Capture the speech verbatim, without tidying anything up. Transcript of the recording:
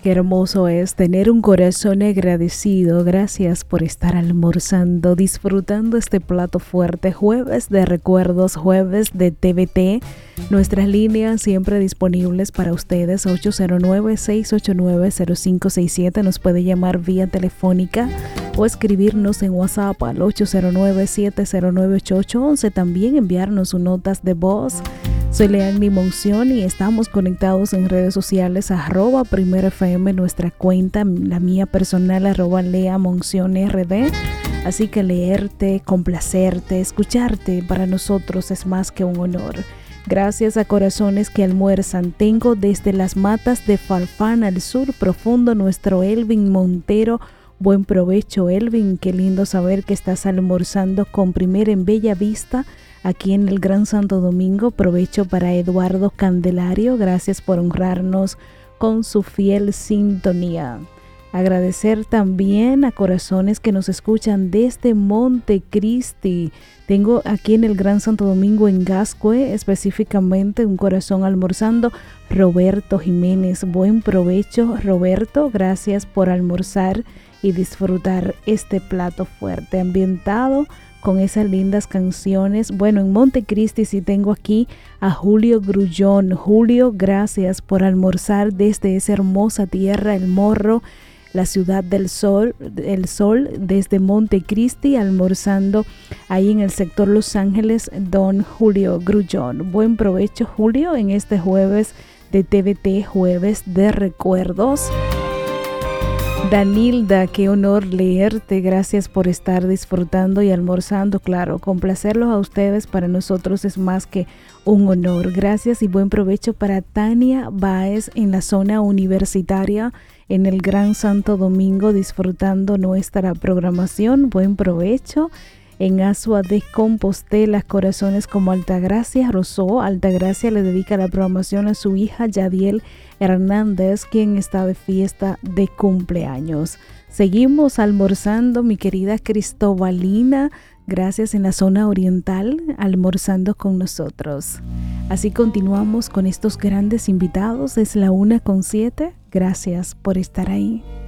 Qué hermoso es tener un corazón agradecido. Gracias por estar almorzando, disfrutando este plato fuerte. Jueves de recuerdos, jueves de T V T. Nuestras líneas siempre disponibles para ustedes. ocho cero nueve, seis ocho nueve, cero cinco seis siete. Nos puede llamar vía telefónica o escribirnos en WhatsApp al ocho cero nueve, siete cero nueve, ocho ocho once. También enviarnos sus notas de voz. Soy Leanny Monción y estamos conectados en redes sociales, arroba Primero F M, nuestra cuenta, la mía personal, arroba Lea Monción R D. Así que leerte, complacerte, escucharte, para nosotros es más que un honor. Gracias a corazones que almuerzan. Tengo desde las matas de Farfán al sur profundo nuestro Elvin Montero. Buen provecho, Elvin. Qué lindo saber que estás almorzando con Primera en Bella Vista, aquí en el Gran Santo Domingo. Provecho para Eduardo Candelario. Gracias por honrarnos con su fiel sintonía. Agradecer también a corazones que nos escuchan desde Montecristi. Tengo aquí en el Gran Santo Domingo, en Gascue, específicamente un corazón almorzando. Roberto Jiménez. Buen provecho, Roberto. Gracias por almorzar y disfrutar este plato fuerte, ambientado con esas lindas canciones. Bueno, en Montecristi sí tengo aquí a Julio Grullón. Julio, gracias por almorzar desde esa hermosa tierra, El Morro, la ciudad del sol, el sol, desde Montecristi, almorzando ahí en el sector Los Ángeles, don Julio Grullón. Buen provecho, Julio, en este jueves de T V T, jueves de recuerdos. Danilda, qué honor leerte. Gracias por estar disfrutando y almorzando. Claro, complacerlos a ustedes para nosotros es más que un honor. Gracias y buen provecho para Tania Báez en la zona universitaria en el Gran Santo Domingo, disfrutando nuestra programación. Buen provecho. En Asua de Compostela, corazones como Altagracia Rosó. Altagracia le dedica la programación a su hija Yadiel Hernández, quien está de fiesta de cumpleaños. Seguimos almorzando, mi querida Cristobalina. Gracias, en la zona oriental, almorzando con nosotros. Así continuamos con estos grandes invitados. Es la una con siete. Gracias por estar ahí.